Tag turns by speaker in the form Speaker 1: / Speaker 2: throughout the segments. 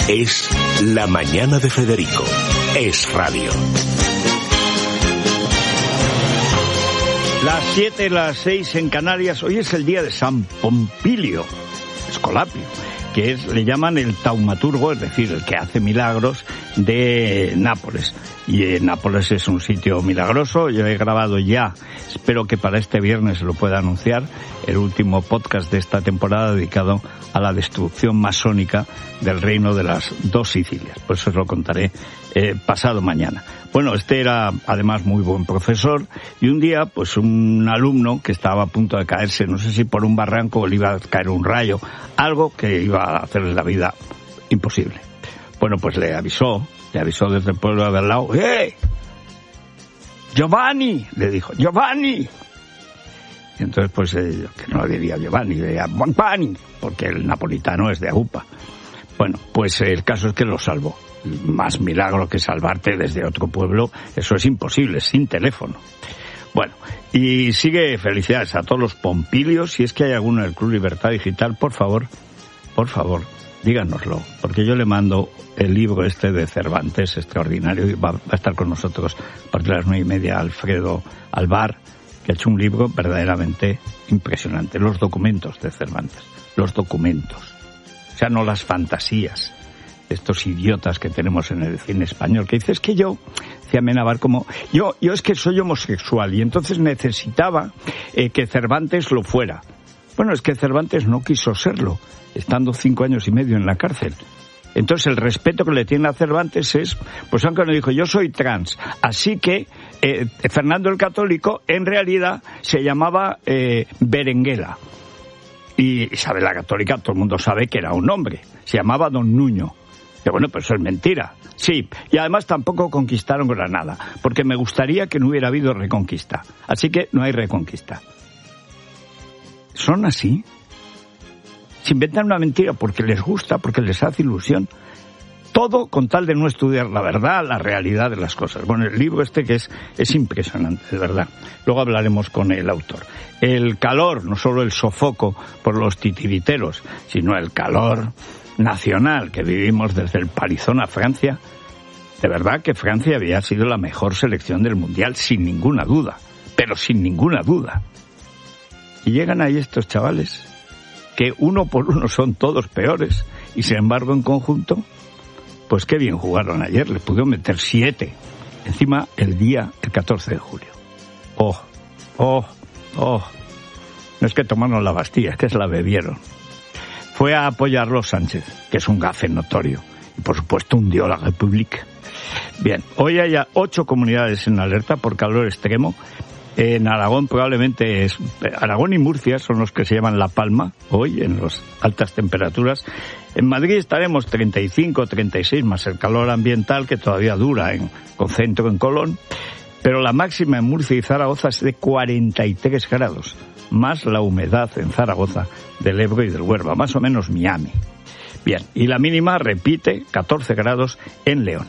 Speaker 1: Es La Mañana de Federico. Es radio.
Speaker 2: Las 7, las 6 en Canarias. Hoy es el día de San Pompilio Escolapio, que le llaman el taumaturgo, es decir, el que hace milagros de Nápoles. Y Nápoles es un sitio milagroso. Yo he grabado ya, espero que para este viernes se lo pueda anunciar, el último podcast de esta temporada dedicado a la destrucción masónica del reino de las dos Sicilias. Pues os lo contaré pasado mañana. Bueno, este era además muy buen profesor, y un día pues un alumno que estaba a punto de caerse, no sé si por un barranco o le iba a caer un rayo, algo que iba a hacerle la vida imposible. Bueno, pues le avisó desde el pueblo de al lado. ¡Eh! ¡Giovanni! Le dijo, ¡Giovanni! Y entonces pues que no diría Giovanni, diría Buonpani, porque el napolitano es de Agupa. Bueno, pues el caso es que lo salvó. Más milagro que salvarte desde otro pueblo, eso es imposible, sin teléfono. Bueno, y sigue felicidades a todos los Pompilios. Si es que hay alguno en el Club Libertad Digital, por favor, díganoslo, porque yo le mando el libro este de Cervantes, extraordinario, y va a estar con nosotros a partir de las 9:30 Alfredo Alvar, que ha hecho un libro verdaderamente impresionante. Los documentos de Cervantes, los documentos, o sea, no las fantasías, estos idiotas que tenemos en el cine español, que dices que yo, decía Amenábar, como yo es que soy homosexual y entonces necesitaba que Cervantes lo fuera. Bueno, es que Cervantes no quiso serlo, estando 5 años y medio en la cárcel. Entonces el respeto que le tiene a Cervantes es, pues aunque no dijo, yo soy trans, así que Fernando el Católico en realidad se llamaba Berenguela. Y Isabel la Católica, todo el mundo sabe que era un hombre, se llamaba Don Nuño. Que bueno, pues eso es mentira. Sí, y además tampoco conquistaron Granada, porque me gustaría que no hubiera habido reconquista. Así que no hay reconquista. ¿Son así? Se inventan una mentira porque les gusta, porque les hace ilusión. Todo con tal de no estudiar la verdad, la realidad de las cosas. Bueno, el libro este que es impresionante, de verdad. Luego hablaremos con el autor. El calor, no solo el sofoco por los titiriteros, sino el calor nacional que vivimos desde el palizón a Francia. De verdad que Francia había sido la mejor selección del Mundial, sin ninguna duda, pero sin ninguna duda. Y llegan ahí estos chavales, que uno por uno son todos peores, y sin embargo en conjunto, pues qué bien jugaron ayer, le pudieron meter 7, encima el 14 de julio. No es que tomaron la Bastilla, es que se la bebieron. Fue a apoyarlo Sánchez, que es un gafe notorio, y por supuesto hundió la República. Bien, hoy hay 8 comunidades en alerta por calor extremo. En Aragón probablemente Aragón y Murcia son los que se llaman La Palma, hoy en las altas temperaturas. En Madrid estaremos 35, 36, más el calor ambiental que todavía dura con centro en Colón. Pero la máxima en Murcia y Zaragoza es de 43 grados, más la humedad en Zaragoza del Ebro y del Huelva, más o menos Miami. Bien, y la mínima, repite, 14 grados en León.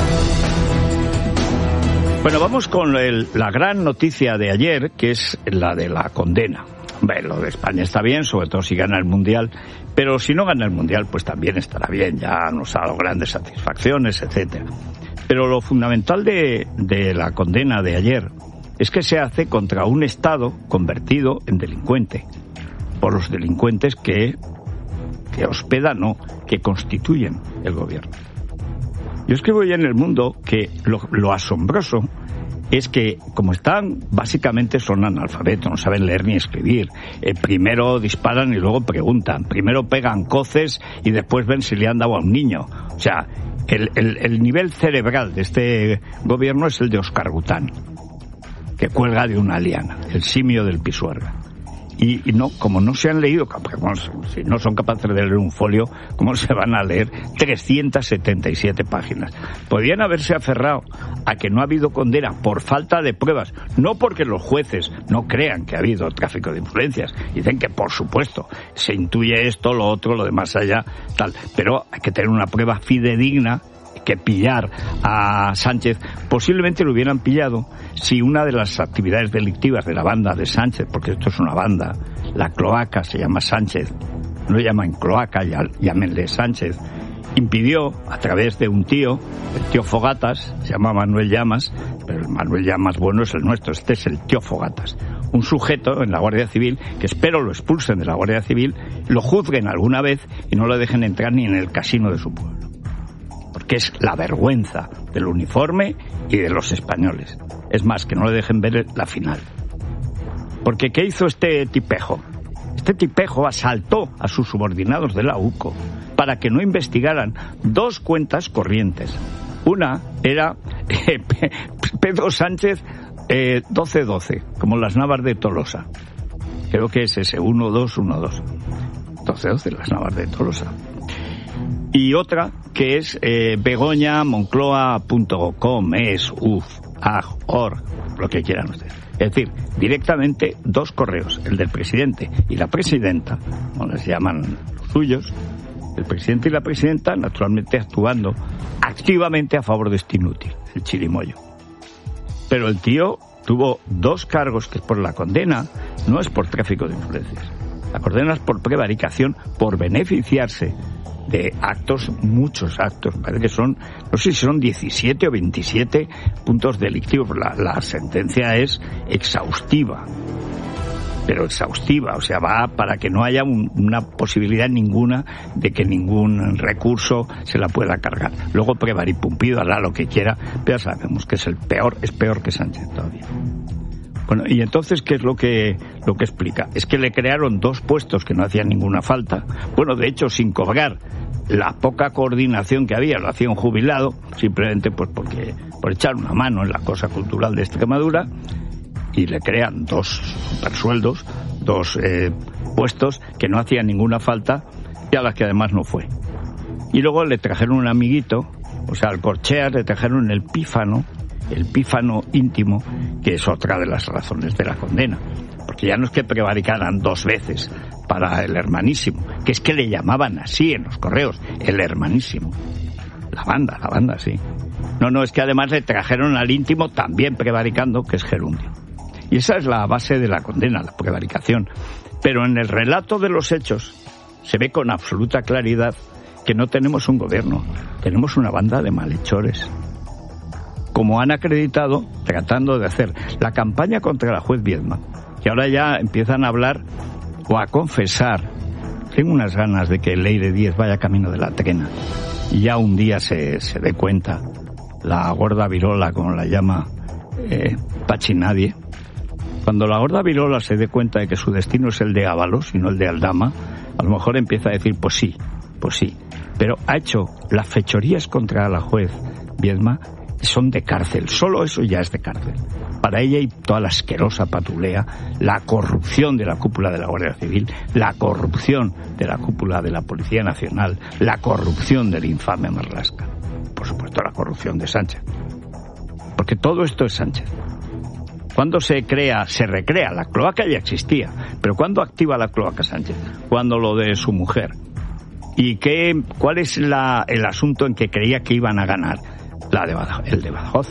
Speaker 2: Bueno, vamos con la gran noticia de ayer, que es la de la condena. Lo de España está bien, sobre todo si gana el Mundial, pero si no gana el Mundial, pues también estará bien, ya nos ha dado grandes satisfacciones, etcétera. Pero lo fundamental de la condena de ayer es que se hace contra un Estado convertido en delincuente, por los delincuentes que hospedan o que constituyen el gobierno. Yo escribo ya en El Mundo que lo asombroso es que, como básicamente son analfabetos, no saben leer ni escribir. Primero disparan y luego preguntan. Primero pegan coces y después ven si le han dado a un niño. O sea, el nivel cerebral de este gobierno es el de Oscar Gután, que cuelga de una liana, el simio del Pisuerga. Y no, como no se han leído, si no son capaces de leer un folio, ¿cómo se van a leer 377 páginas? Podrían haberse aferrado a que no ha habido condena por falta de pruebas, no porque los jueces no crean que ha habido tráfico de influencias. Dicen que, por supuesto, se intuye esto, lo otro, lo de más allá, tal. Pero hay que tener una prueba fidedigna, que pillar a Sánchez. Posiblemente lo hubieran pillado si una de las actividades delictivas de la banda de Sánchez, porque esto es una banda, la cloaca se llama Sánchez, no llaman cloaca, llámenle Sánchez, impidió, a través de un tío, el tío Fogatas, se llama Manuel Llamas, pero el Manuel Llamas bueno es el nuestro, este es el tío Fogatas. Un sujeto en la Guardia Civil, que espero lo expulsen de la Guardia Civil, lo juzguen alguna vez y no lo dejen entrar ni en el casino de su pueblo. Porque es la vergüenza del uniforme y de los españoles. Es más, que no le dejen ver la final. Porque ¿qué hizo este tipejo? Este tipejo asaltó a sus subordinados de la UCO para que no investigaran 2 cuentas corrientes. Una era Pedro Sánchez 1212, como las Navas de Tolosa. Creo que es ese, 1212. 1212, las Navas de Tolosa. Y otra que es begoñamoncloa.com, org, lo que quieran ustedes. Es decir, directamente 2 correos, el del presidente y la presidenta, como les llaman los suyos, el presidente y la presidenta, naturalmente actuando activamente a favor de este inútil, el chirimoyo. Pero el tío tuvo 2 cargos que por la condena no es por tráfico de influencias. La condena es por prevaricación, por beneficiarse de actos, muchos actos, parece que son, no sé si son 17 o 27 puntos delictivos. La sentencia es exhaustiva, pero exhaustiva, o sea, va para que no haya una posibilidad ninguna de que ningún recurso se la pueda cargar. Luego Prevaripumpido hará lo que quiera, pero ya sabemos que es peor que Sánchez todavía. Bueno, y entonces, ¿qué es lo que explica? Es que le crearon 2 puestos que no hacían ninguna falta. Bueno, de hecho, sin cobrar. La poca coordinación que había lo hacía un jubilado, simplemente pues por echar una mano en la cosa cultural de Extremadura, y le crean 2 supersueldos, 2 puestos que no hacían ninguna falta y a las que además no fue. Y luego le trajeron un amiguito, o sea, al Corcheas le trajeron el pífano íntimo, que es otra de las razones de la condena. Porque ya no es que prevaricaran 2 veces para el hermanísimo, que es que le llamaban así en los correos, el hermanísimo. La banda, sí. No, es que además le trajeron al íntimo también prevaricando, que es Gerundio. Y esa es la base de la condena, la prevaricación. Pero en el relato de los hechos se ve con absoluta claridad que no tenemos un gobierno, tenemos una banda de malhechores. Como han acreditado, tratando de hacer la campaña contra la juez Viedma, que ahora ya empiezan a hablar o a confesar. Tengo unas ganas de que Leire Díez vaya camino de la Trena y ya un día se dé cuenta, la gorda virola, como la llama Pachinadie. Cuando la gorda virola se dé cuenta de que su destino es el de Ábalos y no el de Aldama, a lo mejor empieza a decir, pues sí, pero ha hecho las fechorías contra la juez Viedma, son de cárcel, solo eso ya es de cárcel. Para ella y toda la asquerosa patulea, la corrupción de la cúpula de la Guardia Civil, la corrupción de la cúpula de la Policía Nacional, la corrupción del infame Marlaska, por supuesto la corrupción de Sánchez, porque todo esto es Sánchez. Cuando se recrea, la cloaca ya existía, pero ¿cuándo activa la cloaca Sánchez? Cuando lo de su mujer. ¿Y cuál es el asunto en que creía que iban a ganar? El de Badajoz.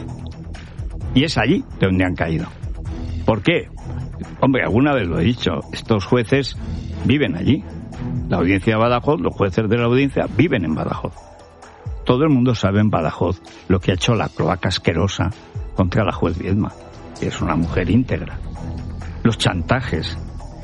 Speaker 2: Y es allí de donde han caído. ¿Por qué? Hombre, alguna vez lo he dicho, estos jueces viven allí. La audiencia de Badajoz, los jueces de la audiencia viven en Badajoz. Todo el mundo sabe en Badajoz lo que ha hecho la cloaca asquerosa contra la juez Viedma, que es una mujer íntegra. Los chantajes.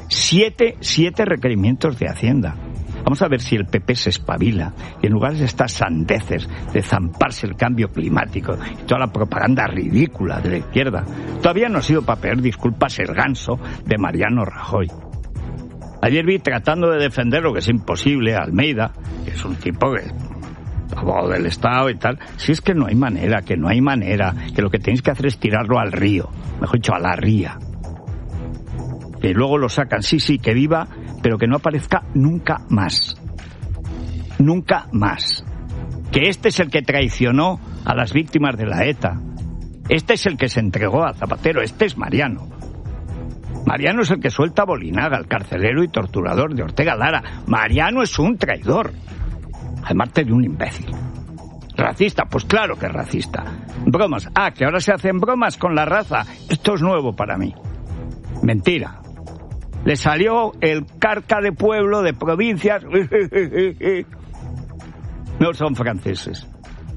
Speaker 2: 7 requerimientos de Hacienda. Vamos a ver si el PP se espabila y en lugar de estas sandeces de zamparse el cambio climático y toda la propaganda ridícula de la izquierda, todavía no ha sido para pedir disculpas el ganso de Mariano Rajoy. Ayer vi, tratando de defender lo que es imposible, a Almeida, que es un tipo que abogado del Estado y tal, si es que no hay manera, que lo que tenéis que hacer es tirarlo al río, mejor dicho, a la ría. Que luego lo sacan, sí, que viva, pero que no aparezca nunca más. Nunca más. Que este es el que traicionó a las víctimas de la ETA. Este es el que se entregó a Zapatero. Este es Mariano. Mariano es el que suelta a Bolinaga, el carcelero y torturador de Ortega Lara. Mariano es un traidor. Además de un imbécil. ¿Racista? Pues claro que es racista. Bromas. Que ahora se hacen bromas con la raza. Esto es nuevo para mí. Mentira. Le salió el carca de pueblo, de provincias. No son franceses.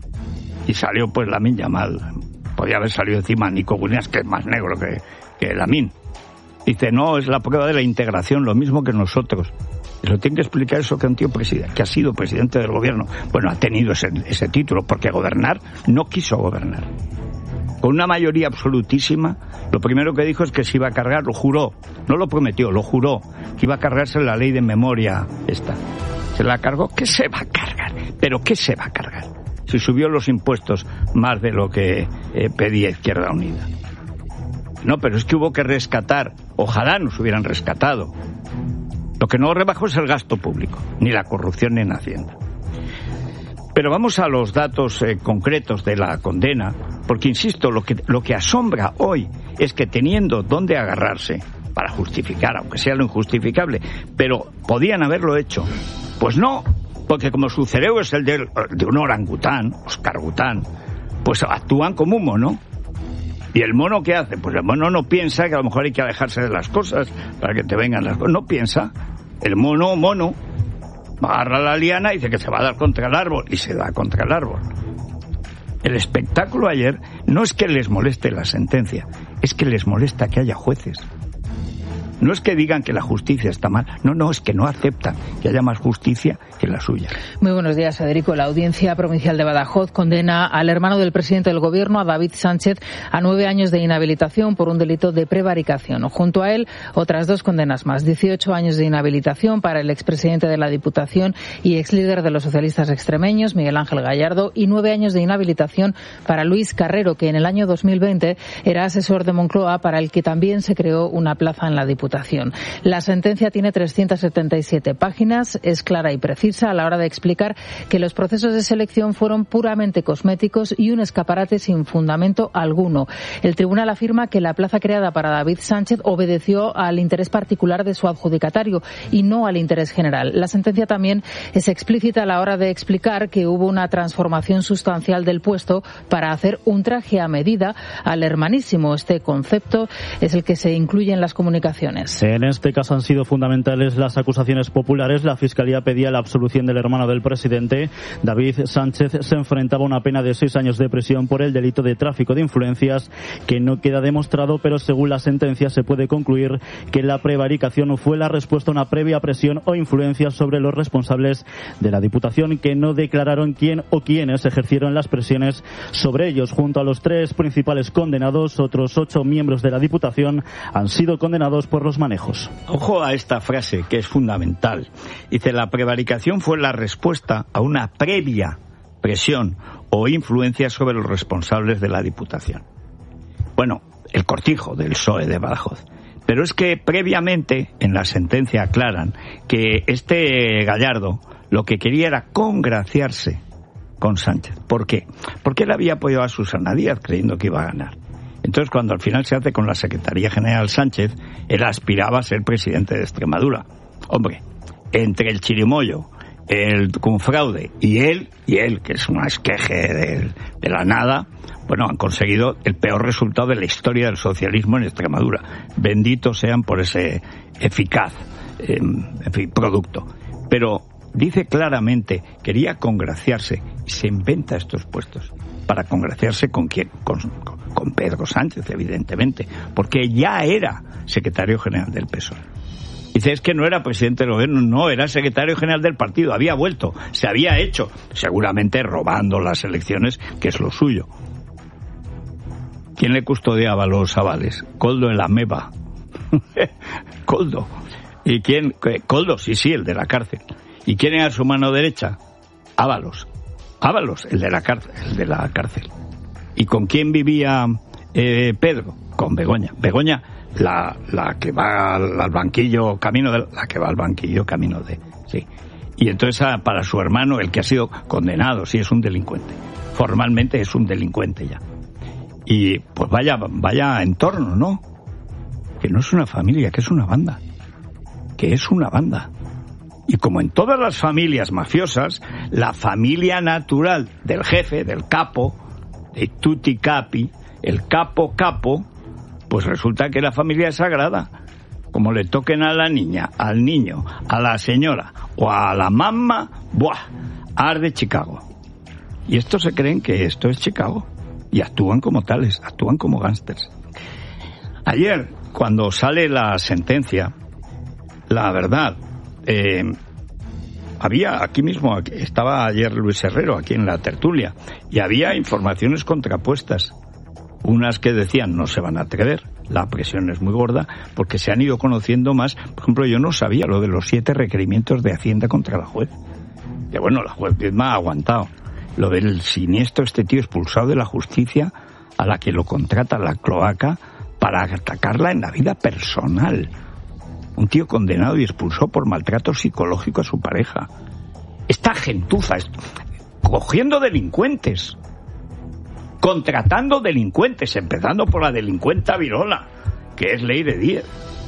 Speaker 2: Y salió pues Lamine Yamal. Podía haber salido encima Nico Williams, que es más negro que Lamine. Dice, no, es la prueba de la integración, lo mismo que nosotros. Y lo tiene que explicar eso que un tío que ha sido presidente del gobierno. Bueno, ha tenido ese título, porque gobernar no quiso gobernar. Con una mayoría absolutísima, lo primero que dijo es que se iba a cargar, lo juró, no lo prometió, lo juró, que iba a cargarse la ley de memoria esta. ¿Se la cargó? ¿Qué se va a cargar? ¿Pero qué se va a cargar? Si subió los impuestos más de lo que pedía Izquierda Unida. No, pero es que hubo que rescatar, ojalá nos hubieran rescatado. Lo que no rebajó es el gasto público, ni la corrupción en Hacienda. Pero vamos a los datos concretos de la condena, porque insisto, lo que asombra hoy es que teniendo dónde agarrarse para justificar, aunque sea lo injustificable, pero podían haberlo hecho, pues no, porque como su cerebro es el de un orangután, oscargután, pues actúan como un mono. ¿Y el mono qué hace? Pues el mono no piensa que a lo mejor hay que alejarse de las cosas para que te vengan las cosas. No piensa. El mono agarra la liana y dice que se va a dar contra el árbol, y se da contra el árbol. El espectáculo ayer no es que les moleste la sentencia, es que les molesta que haya jueces. No es que digan que la justicia está mal, no, es que no aceptan que haya más justicia que la suya.
Speaker 3: Muy buenos días, Federico. La Audiencia Provincial de Badajoz condena al hermano del presidente del Gobierno, a David Sánchez, a 9 años de inhabilitación por un delito de prevaricación. Junto a él, otras 2 condenas más. 18 años de inhabilitación para el expresidente de la Diputación y exlíder de los socialistas extremeños, Miguel Ángel Gallardo, y 9 años de inhabilitación para Luis Carrero, que en el año 2020 era asesor de Moncloa, para el que también se creó una plaza en la Diputación. La sentencia tiene 377 páginas, es clara y precisa a la hora de explicar que los procesos de selección fueron puramente cosméticos y un escaparate sin fundamento alguno. El tribunal afirma que la plaza creada para David Sánchez obedeció al interés particular de su adjudicatario y no al interés general. La sentencia también es explícita a la hora de explicar que hubo una transformación sustancial del puesto para hacer un traje a medida al hermanísimo. Este concepto es el que se incluye en las comunicaciones.
Speaker 4: En este caso han sido fundamentales las acusaciones populares. La Fiscalía pedía la absolución del hermano del presidente. David Sánchez se enfrentaba a una pena de 6 años de prisión por el delito de tráfico de influencias, que no queda demostrado, pero según la sentencia se puede concluir que la prevaricación fue la respuesta a una previa presión o influencia sobre los responsables de la Diputación, que no declararon quién o quiénes ejercieron las presiones sobre ellos. Junto a los 3 principales condenados, otros 8 miembros de la Diputación han sido condenados por los manejos.
Speaker 2: Ojo a esta frase, que es fundamental. Dice, la prevaricación fue la respuesta a una previa presión o influencia sobre los responsables de la Diputación. Bueno, el cortijo del PSOE de Badajoz. Pero es que previamente en la sentencia aclaran que este Gallardo lo que quería era congraciarse con Sánchez. ¿Por qué? Porque él había apoyado a Susana Díaz creyendo que iba a ganar. Entonces, cuando al final se hace con la Secretaría General Sánchez, él aspiraba a ser presidente de Extremadura. Hombre, entre el chirimoyo, el confraude y él, que es una esqueje de la nada, bueno, han conseguido el peor resultado de la historia del socialismo en Extremadura. Benditos sean por ese eficaz producto. Pero dice claramente, quería congraciarse, y se inventa estos puestos. ¿Para congraciarse con quién? Con Pedro Sánchez, evidentemente, porque ya era secretario general del PSOE. Dice, es que no era presidente del gobierno, no, era secretario general del partido, había vuelto, se había hecho, seguramente robando las elecciones, que es lo suyo. ¿Quién le custodiaba los avales? Koldo en la Meva. Koldo. ¿Y quién? Koldo, sí, el de la cárcel. ¿Y quién era su mano derecha? Ábalos, el de la cárcel. ¿Y con quién vivía Pedro? Con Begoña. Begoña, la que va al banquillo camino de... La que va al banquillo camino de... Sí. Y entonces para su hermano, el que ha sido condenado, sí, es un delincuente. Formalmente es un delincuente ya. Y pues vaya entorno, ¿no? Que no es una familia, que es una banda. Y como en todas las familias mafiosas, la familia natural del jefe, del capo, de tutti capi, el capo, pues resulta que la familia es sagrada. Como le toquen a la niña, al niño, a la señora o a la mamá, ¡buah! arde Chicago. Y estos se creen que esto es Chicago. Y actúan como tales, actúan como gángsters. Ayer, cuando sale la sentencia, la verdad, había aquí mismo, estaba ayer Luis Herrero, aquí en la tertulia, y había informaciones contrapuestas. Unas que decían no se van a atrever, la presión es muy gorda, porque se han ido conociendo más. Por ejemplo, yo no sabía lo de los 7 requerimientos de Hacienda contra la juez. Que bueno, la juez misma ha aguantado. Lo del siniestro, este tío expulsado de la justicia, a la que lo contrata la cloaca para atacarla en la vida personal. Un tío condenado y expulsado por maltrato psicológico a su pareja. Esta gentuza, cogiendo delincuentes, contratando delincuentes, empezando por la delincuenta Virola, que es ley de 10.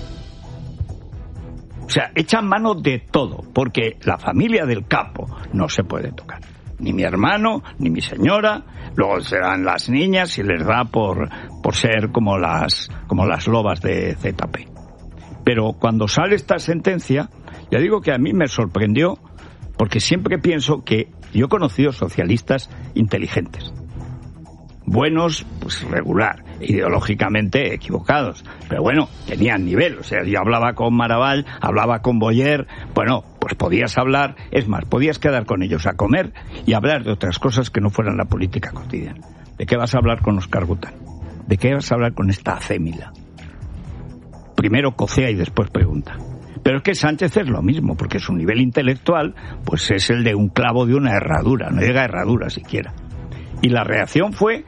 Speaker 2: O sea, echan mano de todo, porque la familia del capo no se puede tocar. Ni mi hermano, ni mi señora, luego serán las niñas y les da por ser como las lobas de ZP. Pero cuando sale esta sentencia, ya digo que a mí me sorprendió, porque siempre pienso que yo he conocido socialistas inteligentes. Buenos, pues regular, ideológicamente equivocados, pero bueno, tenían nivel. O sea, yo hablaba con Maravall, hablaba con Boyer, bueno, pues podías hablar, es más, podías quedar con ellos a comer y hablar de otras cosas que no fueran la política cotidiana. ¿De qué vas a hablar con Óscar Gután? ¿De qué vas a hablar con esta acémila? Primero cocea y después pregunta. Pero es que Sánchez es lo mismo, porque su nivel intelectual pues es el de un clavo de una herradura, no llega a herradura siquiera. Y la reacción fue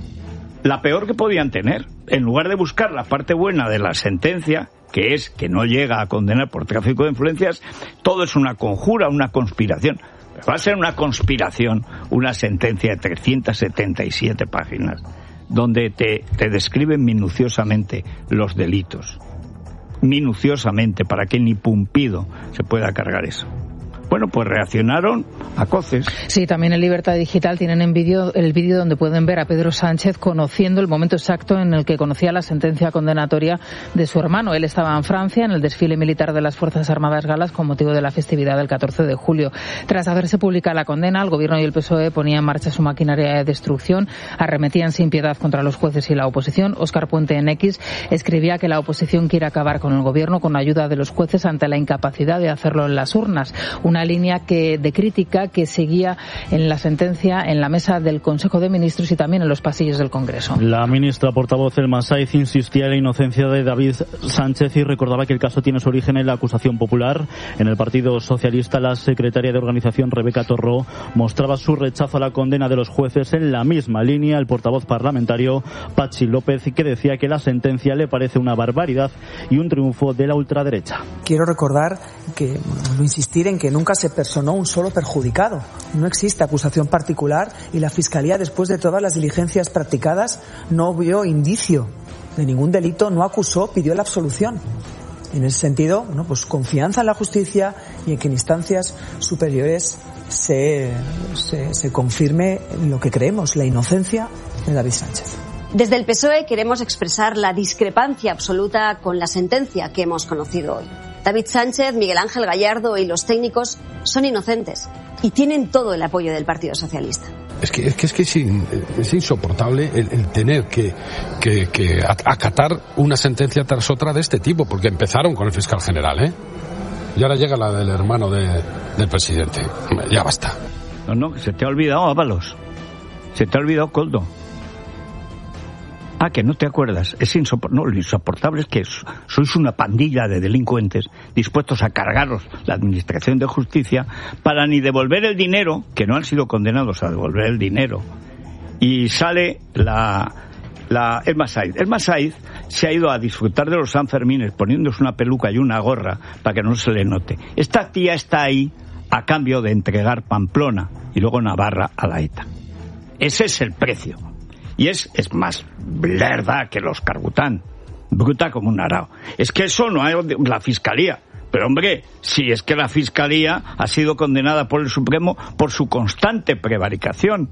Speaker 2: la peor que podían tener. En lugar de buscar la parte buena de la sentencia, que es que no llega a condenar por tráfico de influencias, todo es una conjura, una conspiración. Pero va a ser una conspiración, una sentencia de 377 páginas, donde te describen minuciosamente los delitos. Minuciosamente, para que ni Pumpido se pueda cargar eso. Bueno, pues reaccionaron a coces.
Speaker 3: Sí, también en Libertad Digital tienen el vídeo donde pueden ver a Pedro Sánchez conociendo el momento exacto en el que conocía la sentencia condenatoria de su hermano. Él estaba en Francia en el desfile militar de las Fuerzas Armadas galas con motivo de la festividad del 14 de julio. Tras haberse publicado la condena, el Gobierno y el PSOE ponían en marcha su maquinaria de destrucción, arremetían sin piedad contra los jueces y la oposición. Óscar Puente en X escribía que la oposición quiere acabar con el Gobierno con ayuda de los jueces ante la incapacidad de hacerlo en las urnas. Una línea de crítica que seguía en la sentencia en la mesa del Consejo de Ministros y también en los pasillos del Congreso.
Speaker 4: La ministra portavoz Elma Saiz insistía en la inocencia de David Sánchez y recordaba que el caso tiene su origen en la acusación popular. En el Partido Socialista, la secretaria de organización Rebeca Torró mostraba su rechazo a la condena de los jueces. En la misma línea, el portavoz parlamentario Patxi López, que decía que la sentencia le parece una barbaridad y un triunfo de la ultraderecha.
Speaker 5: Quiero recordar que, insistir en que nunca se personó un solo perjudicado. No existe acusación particular y la Fiscalía, después de todas las diligencias practicadas, no vio indicio de ningún delito, no acusó, pidió la absolución. En ese sentido, pues confianza en la justicia y en que en instancias superiores se confirme lo que creemos, la inocencia de David Sánchez.
Speaker 6: Desde el PSOE queremos expresar la discrepancia absoluta con la sentencia que hemos conocido hoy. David Sánchez, Miguel Ángel Gallardo y los técnicos son inocentes y tienen todo el apoyo del Partido Socialista.
Speaker 7: Es que es insoportable el tener que acatar una sentencia tras otra de este tipo, porque empezaron con el fiscal general, ¿eh? Y ahora llega la del hermano del presidente. Ya basta.
Speaker 2: No, se te ha olvidado Ábalos. Se te ha olvidado Koldo. Ah, que no te acuerdas. Lo insoportable es que sois una pandilla de delincuentes dispuestos a cargaros la administración de justicia para ni devolver el dinero, que no han sido condenados a devolver el dinero. Y sale Elma Saiz. Elma Saiz se ha ido a disfrutar de los Sanfermines poniéndose una peluca y una gorra para que no se le note. Esta tía está ahí a cambio de entregar Pamplona y luego Navarra a la ETA. Ese es el precio. Y es más lerda que los Cargután, bruta como un arao. Es que eso no hay la Fiscalía. Pero hombre, si es que la Fiscalía ha sido condenada por el Supremo por su constante prevaricación.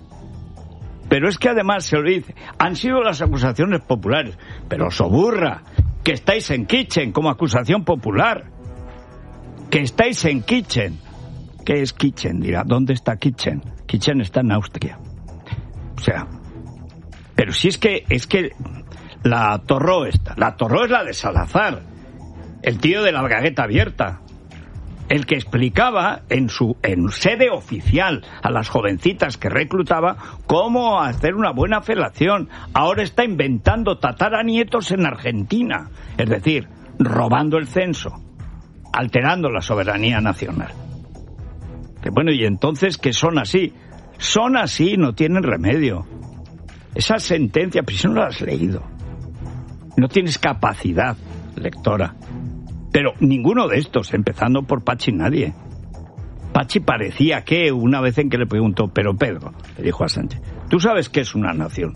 Speaker 2: Pero es que además, se lo dice, han sido las acusaciones populares. Pero os aburra, que estáis en Kitchen como acusación popular. Que estáis en Kitchen. ¿qué es Kitchen? Dirá, ¿dónde está Kitchen? Kitchen está en Austria. O sea, pero si es que la Torró es la de Salazar, el tío de la bragueta abierta, el que explicaba en sede oficial a las jovencitas que reclutaba cómo hacer una buena felación. Ahora está inventando tataranietos en Argentina, es decir, robando el censo, alterando la soberanía nacional. Bueno, y entonces, ¿qué son así? Son así, no tienen remedio. Esa sentencia, pues si no la has leído, no tienes capacidad lectora. Pero ninguno de estos, empezando por Pachi, nadie. Pachi parecía que, una vez en que le preguntó, pero Pedro, le dijo a Sánchez, ¿tú sabes qué es una nación?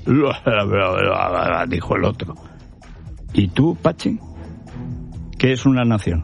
Speaker 2: Dijo el otro. ¿Y tú, Pachi? ¿Qué es una nación?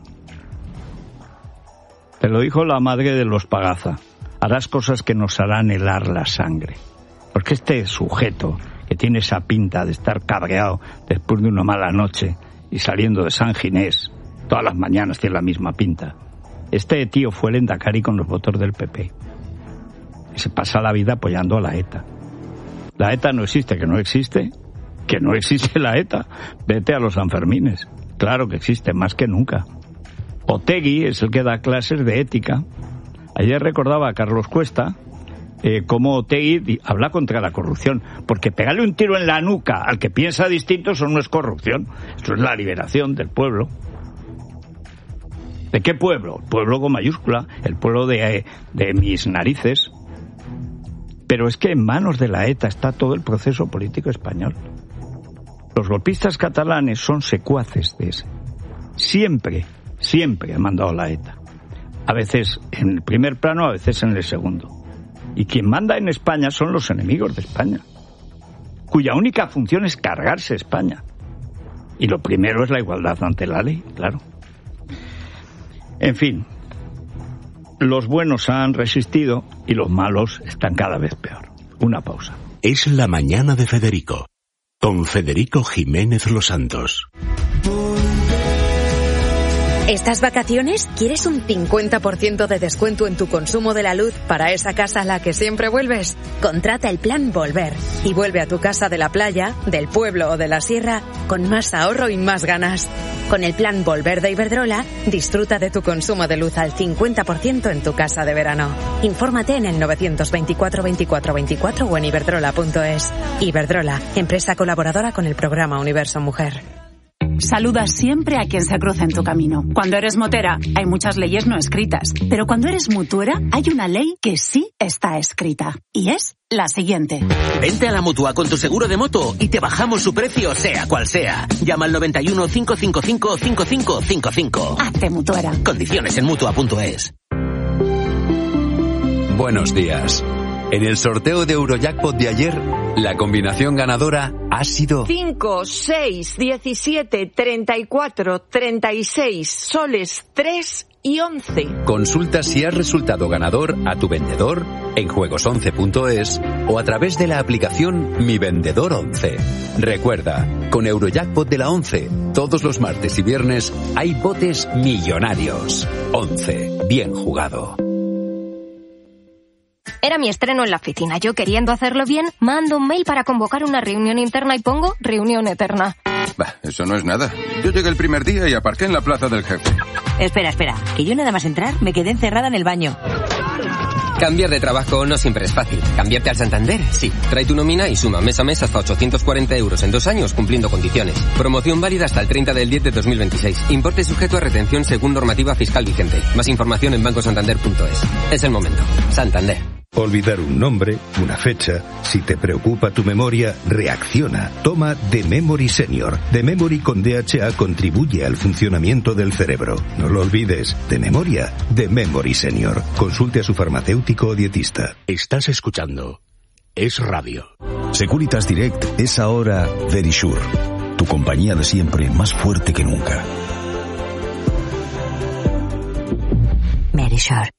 Speaker 2: Te lo dijo la madre de los Pagaza. Harás cosas que nos harán helar la sangre. Porque este sujeto, que tiene esa pinta de estar cabreado después de una mala noche y saliendo de San Ginés, todas las mañanas tiene la misma pinta. Este tío fue el endacari con los votos del PP. Y se pasa la vida apoyando a la ETA. La ETA no existe, que no existe la ETA. Vete a los Sanfermines. Claro que existe, más que nunca. Otegi es el que da clases de ética. Ayer recordaba a Carlos Cuesta cómo Otegi habla contra la corrupción, porque pegarle un tiro en la nuca al que piensa distinto eso no es corrupción, eso es la liberación del pueblo. ¿De qué pueblo? Pueblo con mayúscula, el pueblo de mis narices. Pero es que en manos de la ETA está todo el proceso político español. Los golpistas catalanes son secuaces de ese. Siempre ha mandado la ETA. A veces en el primer plano, a veces en el segundo. Y quien manda en España son los enemigos de España, cuya única función es cargarse España. Y lo primero es la igualdad ante la ley, claro. En fin, los buenos han resistido y los malos están cada vez peor. Una pausa.
Speaker 1: Es la mañana de Federico, con Federico Jiménez Los Santos.
Speaker 8: ¿Estas vacaciones quieres un 50% de descuento en tu consumo de la luz para esa casa a la que siempre vuelves? Contrata el plan Volver y vuelve a tu casa de la playa, del pueblo o de la sierra con más ahorro y más ganas. Con el plan Volver de Iberdrola, disfruta de tu consumo de luz al 50% en tu casa de verano. Infórmate en el 924 24 24 o en iberdrola.es. Iberdrola, empresa colaboradora con el programa Universo Mujer.
Speaker 9: Saluda siempre a quien se cruza en tu camino. Cuando eres motera, hay muchas leyes no escritas. Pero cuando eres mutuera, hay una ley que sí está escrita. Y es la siguiente.
Speaker 10: Vente a la Mutua con tu seguro de moto y te bajamos su precio sea cual sea. Llama al 91 555 5555.
Speaker 9: Hazte mutuera.
Speaker 10: Condiciones en Mutua.es.
Speaker 11: Buenos días. En el sorteo de Eurojackpot de ayer, la combinación ganadora ha sido
Speaker 12: 5, 6, 17, 34, 36, soles 3 y 11.
Speaker 11: Consulta si has resultado ganador a tu vendedor en juegos11.es o a través de la aplicación Mi Vendedor 11. Recuerda, con Eurojackpot de la 11, todos los martes y viernes hay botes millonarios. 11. Bien jugado.
Speaker 13: Era mi estreno en la oficina. Yo, queriendo hacerlo bien, mando un mail para convocar una reunión interna y pongo reunión eterna.
Speaker 14: Bah, eso no es nada. Yo llegué el primer día y aparqué en la plaza del jefe.
Speaker 15: Espera, que yo nada más entrar me quedé encerrada en el baño.
Speaker 16: Cambiar de trabajo no siempre es fácil. ¿Cambiarte al Santander? Sí. Trae tu nómina y suma mes a mes hasta 840 euros en 2 años cumpliendo condiciones. Promoción válida hasta el 30 del 10 de 2026. Importe sujeto a retención según normativa fiscal vigente. Más información en bancosantander.es. Es el momento. Santander.
Speaker 17: Olvidar un nombre, una fecha. Si te preocupa tu memoria, reacciona. Toma The Memory Senior. The Memory con DHA contribuye al funcionamiento del cerebro. No lo olvides. De memoria, The Memory Senior. Consulte a su farmacéutico o dietista.
Speaker 1: Estás escuchando Es Radio.
Speaker 18: Securitas Direct es ahora Verisure. Tu compañía de siempre, más fuerte que nunca.
Speaker 15: Verisure.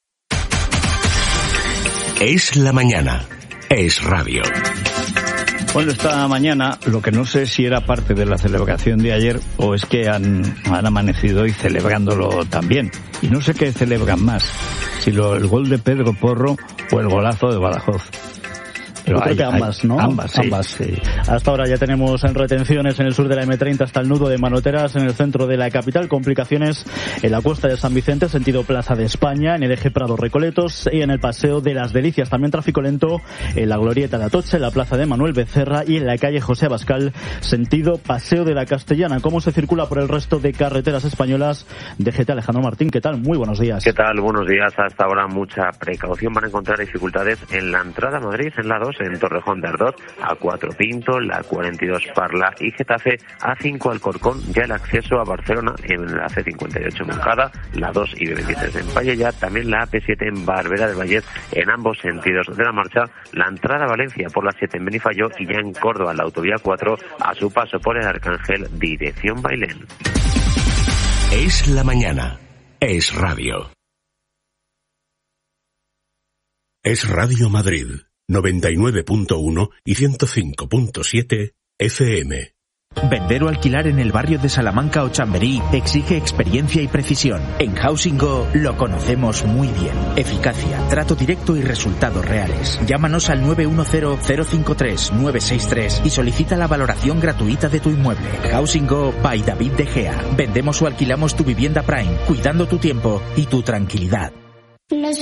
Speaker 1: Es la mañana. Es Radio.
Speaker 2: Bueno, esta mañana, lo que no sé si era parte de la celebración de ayer o es que han amanecido hoy celebrándolo también. Y no sé qué celebran más, si el gol de Pedro Porro o el golazo de Badajoz.
Speaker 4: Yo creo que ambas, ¿no?
Speaker 2: Ambas, sí.
Speaker 4: Ambas, sí. Hasta ahora ya tenemos retenciones en el sur de la M30 hasta el nudo de Manoteras, en el centro de la capital, complicaciones en la Cuesta de San Vicente, sentido Plaza de España, en el eje Prado-Recoletos y en el Paseo de las Delicias. También tráfico lento en la Glorieta de Atocha, en la Plaza de Manuel Becerra y en la calle José Abascal, sentido Paseo de la Castellana. ¿Cómo se circula por el resto de carreteras españolas? DGT Alejandro Martín, ¿qué tal? Muy buenos días.
Speaker 19: ¿Qué tal? Buenos días. Hasta ahora mucha precaución. Van a encontrar dificultades en la entrada a Madrid, en la 2, en Torrejón de Ardoz, A4 Pinto, la 42 Parla y Getafe, A5 Alcorcón, ya el acceso a Barcelona en la C58 Moncada, la 2 y B23 en Pallejà, también la AP7 en Barberá del Vallès en ambos sentidos de la marcha, la entrada a Valencia por la 7 en Benifayó y ya en Córdoba la autovía 4 a su paso por el Arcángel, dirección Bailén.
Speaker 1: Es la mañana. Es radio. Es Radio Madrid. 99.1 y 105.7 FM.
Speaker 20: Vender o alquilar en el barrio de Salamanca o Chamberí exige experiencia y precisión. En Housing Go lo conocemos muy bien. Eficacia, trato directo y resultados reales. Llámanos al 910-053-963 y solicita la valoración gratuita de tu inmueble. Housing Go by David De Gea. Vendemos o alquilamos tu vivienda Prime, cuidando tu tiempo y tu tranquilidad.